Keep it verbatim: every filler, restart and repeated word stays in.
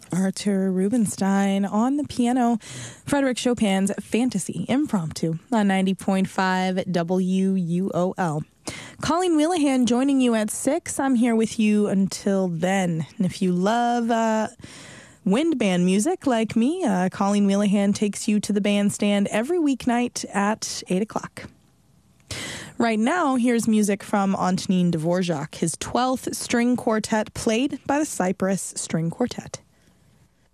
Artur Rubinstein on the piano. Frederick Chopin's Fantasy Impromptu on ninety point five W U O L. Colleen Wheelahan joining you at six. I'm here with you until then. And if you love uh, wind band music like me, uh, Colleen Wheelahan takes you to the bandstand every weeknight at eight o'clock. Right now, here's music from Antonin Dvorak, his twelfth string quartet played by the Cyprus String Quartet.